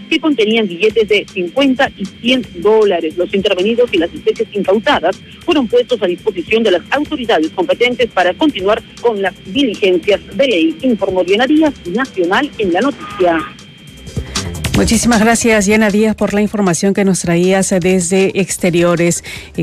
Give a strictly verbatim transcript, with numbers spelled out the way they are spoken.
que contenían billetes de cincuenta y cien dólares. Los intervenidos y las especies incautadas fueron puestos a disposición de las autoridades competentes para continuar con las diligencias de ley, informó Diana Díaz, Nacional en la Noticia. Muchísimas gracias, Diana Díaz, por la información que nos traías desde Exteriores.